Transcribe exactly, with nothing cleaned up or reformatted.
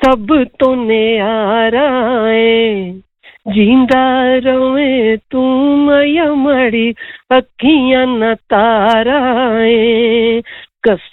सब तो न्यारा है, जींदा रवे तू मया मड़ी अखियां न तारा है।